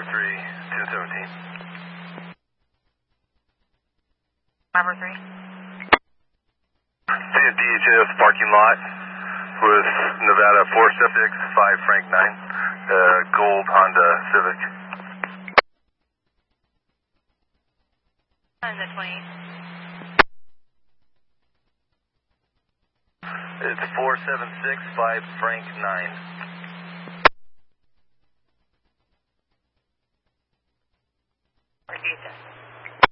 217. 543. See a DHS parking lot with Nevada 476 5 Frank 9, gold Honda Civic. Is it 28? It's 476 5 Frank 9.